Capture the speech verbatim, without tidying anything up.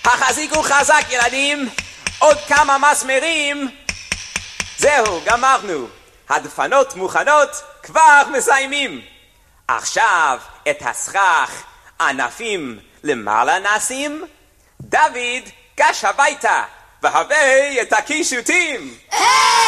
החזיקו חזק ילדים, עוד כמה מסמרים. זהו, גמרנו. הדפנות מוכנות, כבר מסיימים. עכשיו את הסכך ענפים למעלה נשים. דוד גש הביתה והביא את הקישוטים.